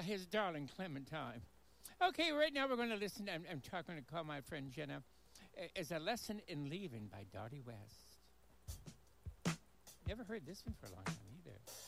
his darling Clementine. Okay, right now we're going to listen. I'm talking to call my friend Jenna. Is A Lesson in Leaving by Dottie West. Never heard this one for a long time either.